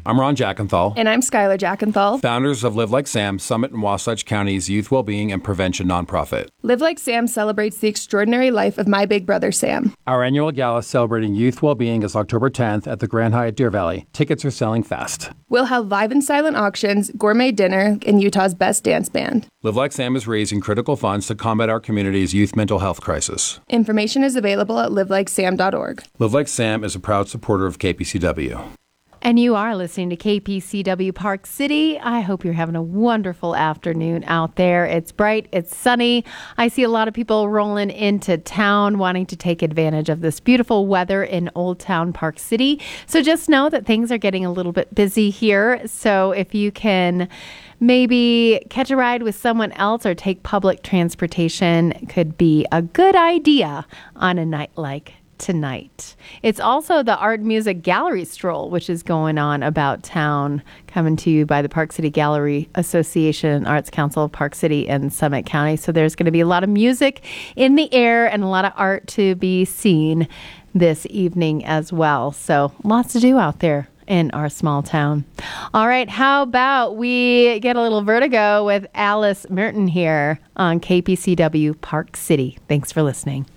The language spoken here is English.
I'm Ron Jackenthal. And I'm Skylar Jackenthal. Founders of Live Like Sam, Summit and Wasatch County's youth well-being and prevention nonprofit. Live Like Sam celebrates the extraordinary life of my big brother, Sam. Our annual gala celebrating youth well-being is October 10th at the Grand Hyatt Deer Valley. Tickets are selling fast. We'll have live and silent auctions, gourmet dinner, and Utah's best dance band. Live Like Sam is raising critical funds to combat our community's youth mental health crisis. Information is available at livelikesam.org. Live Like Sam is a proud supporter of KPCW. And you are listening to KPCW Park City. I hope you're having a wonderful afternoon out there. It's bright, it's sunny. I see a lot of people rolling into town wanting to take advantage of this beautiful weather in Old Town Park City. So just know that things are getting a little bit busy here. So if you can maybe catch a ride with someone else or take public transportation, could be a good idea on a night like tonight. It's also the Art Music Gallery Stroll, which is going on about town, coming to you by the Park City Gallery Association, Arts Council of Park City and Summit County. So there's going to be a lot of music in the air and a lot of art to be seen this evening as well. So lots to do out there in our small town. All right, how about we get a little vertigo with Alice Merton here on KPCW Park City. Thanks for listening.